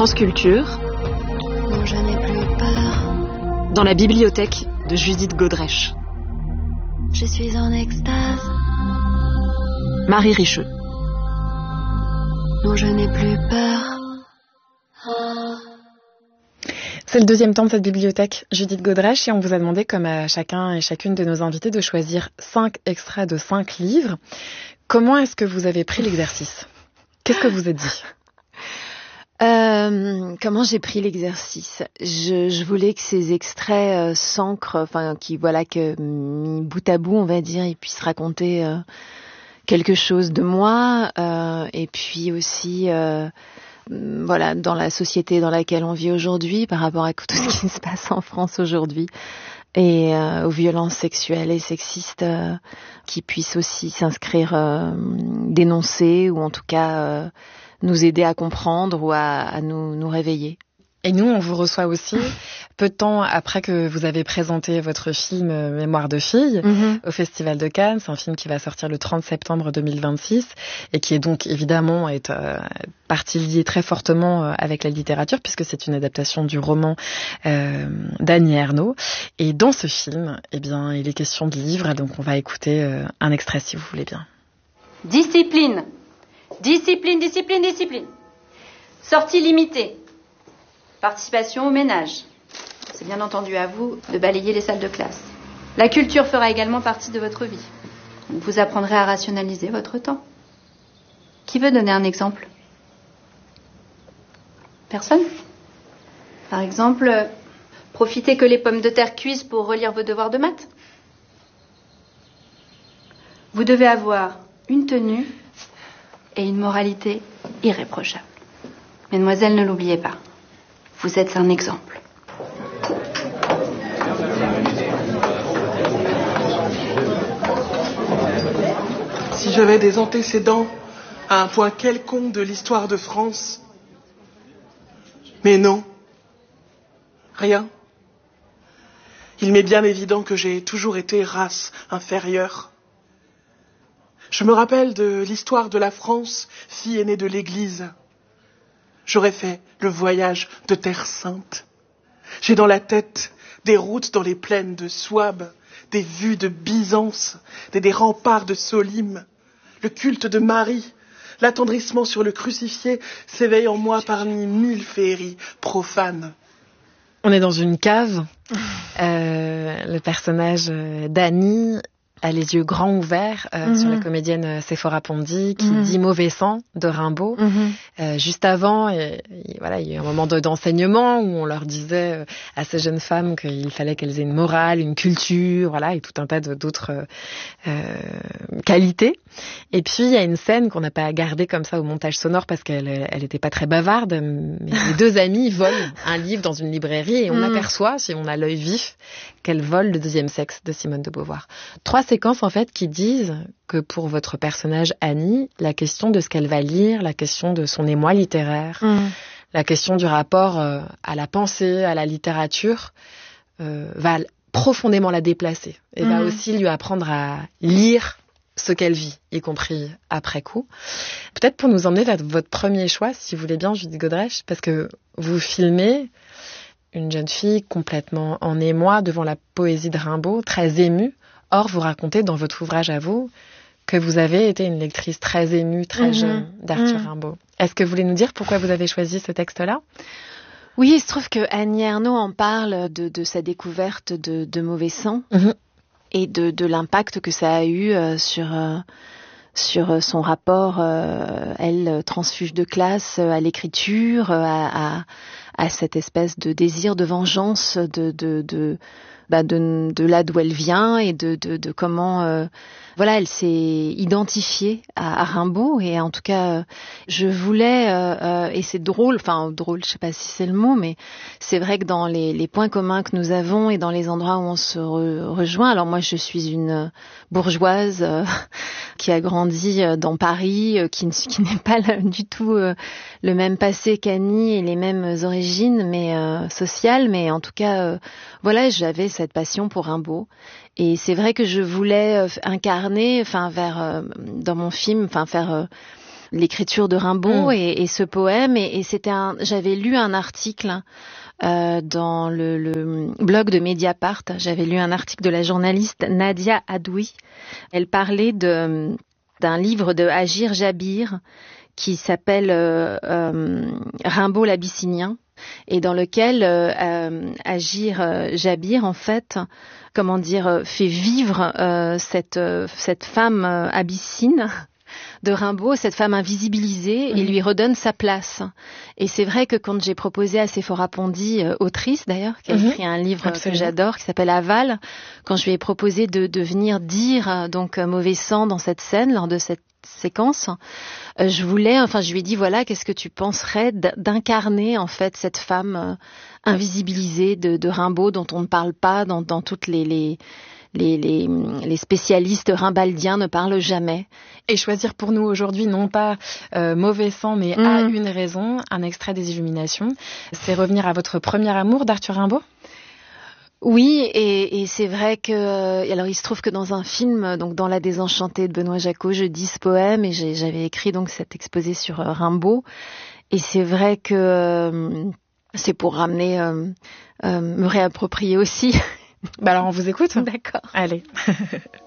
France Culture, Non, je n'ai plus peur. dans la bibliothèque de Judith Godrèche. Je suis en extase. Marie Richeux. Non, je n'ai plus peur. C'est le deuxième temps de cette bibliothèque Judith Godrèche et on vous a demandé, comme à chacun et chacune de nos invités, de choisir 5 extraits de 5 livres. Comment est-ce que vous avez pris l'exercice ? Qu'est-ce que vous êtes dit ? Comment j'ai pris l'exercice ? Je voulais que ces extraits s'ancrent, enfin, que mis bout à bout, on va dire, ils puissent raconter quelque chose de moi, et puis aussi, dans la société dans laquelle on vit aujourd'hui, par rapport à tout ce qui se passe en France aujourd'hui, et aux violences sexuelles et sexistes, qui puissent aussi s'inscrire, dénoncer, ou en tout cas nous aider à comprendre ou à nous réveiller. Et nous, on vous reçoit aussi peu de temps après que vous avez présenté votre film Mémoire de fille au Festival de Cannes. C'est un film qui va sortir le 30 septembre 2026 et qui est donc évidemment partie liée très fortement avec la littérature puisque c'est une adaptation du roman d'Annie Ernaux. Et dans ce film, il est question de livres, donc on va écouter un extrait si vous voulez bien. Discipline. Discipline, discipline, discipline. Sortie limitée. Participation au ménage. C'est bien entendu à vous de balayer les salles de classe. La culture fera également partie de votre vie. Vous apprendrez à rationaliser votre temps. Qui veut donner un exemple ? Personne ? Par exemple, profitez que les pommes de terre cuisent pour relire vos devoirs de maths. Vous devez avoir une tenue et une moralité irréprochable. Mesdemoiselles, ne l'oubliez pas. Vous êtes un exemple. Si j'avais des antécédents à un point quelconque de l'histoire de France, mais non, rien. Il m'est bien évident que j'ai toujours été race inférieure. Je me rappelle de l'histoire de la France, fille aînée de l'Église. J'aurais fait le voyage de Terre Sainte. J'ai dans la tête des routes dans les plaines de Souabe, des vues de Byzance, des remparts de Solim, le culte de Marie, l'attendrissement sur le crucifié s'éveille en moi parmi 1000 féeries profanes. On est dans une cave. Le personnage d'Annie a les yeux grands ouverts sur la comédienne Sephora Pondy qui dit mauvais sang de Rimbaud. Juste avant, il y a eu un moment d'enseignement où on leur disait à ces jeunes femmes qu'il fallait qu'elles aient une morale, une culture, et tout un tas d'autres qualités. Et puis, il y a une scène qu'on n'a pas gardée comme ça au montage sonore parce qu'elle était pas très bavarde, mais les deux amies volent un livre dans une librairie et on aperçoit, si on a l'œil vif, qu'elles volent Le deuxième sexe de Simone de Beauvoir. 3 séquences, en fait, qui disent que pour votre personnage Annie, la question de ce qu'elle va lire, la question de son émoi littéraire, la question du rapport à la pensée, à la littérature, va profondément la déplacer et va aussi lui apprendre à lire ce qu'elle vit, y compris après coup. Peut-être pour nous emmener vers votre premier choix, si vous voulez bien, Judith Godrèche, parce que vous filmez une jeune fille complètement en émoi devant la poésie de Rimbaud, très émue. Or, vous racontez dans votre ouvrage à vous que vous avez été une lectrice très émue, très jeune d'Arthur Rimbaud. Est-ce que vous voulez nous dire pourquoi vous avez choisi ce texte-là ? Oui, il se trouve que Annie Ernaux en parle de sa découverte de mauvais sang et de l'impact que ça a eu sur son rapport, elle, transfuge de classe, à l'écriture, à cette espèce de désir de vengeance de là d'où elle vient et de comment elle s'est identifiée à Rimbaud. Et en tout cas je voulais et c'est drôle, je sais pas si c'est le mot, mais c'est vrai que dans les points communs que nous avons et dans les endroits où on se rejoint, alors moi je suis une bourgeoise qui a grandi dans Paris, qui n'est pas du tout le même passé qu'Annie et les mêmes origines, mais sociales, mais en tout cas j'avais cette passion pour Rimbaud. Et c'est vrai que je voulais incarner, dans mon film, faire l'écriture de Rimbaud et ce poème. Et j'avais lu un article dans le blog de Mediapart. J'avais lu un article de la journaliste Nadia Adoui. Elle parlait d'un livre de Agir Jabir qui s'appelle Rimbaud l'Abyssinien, et dans lequel Agir Jabir, en fait, fait vivre cette femme abyssine de Rimbaud, cette femme invisibilisée, et lui redonne sa place. Et c'est vrai que quand j'ai proposé à Séphora Pondy, autrice d'ailleurs, qui a écrit un livre que j'adore, qui s'appelle Aval, quand je lui ai proposé de venir dire donc Mauvais sang dans cette scène, lors de cette séquence, je lui ai dit, voilà, qu'est-ce que tu penserais d'incarner en fait cette femme invisibilisée de Rimbaud, dont on ne parle pas, dans toutes les spécialistes rimbaldiens ne parlent jamais. Et choisir pour nous aujourd'hui, non pas Mauvais sang, mais À une raison, un extrait des Illuminations, c'est revenir à votre premier amour d'Arthur Rimbaud? Oui, et c'est vrai que alors il se trouve que dans un film, donc dans La Désenchantée de Benoît Jacot, je dis ce poème, et j'avais écrit donc cet exposé sur Rimbaud, et c'est vrai que c'est pour ramener me réapproprier aussi. Bah alors on vous écoute. D'accord. Allez.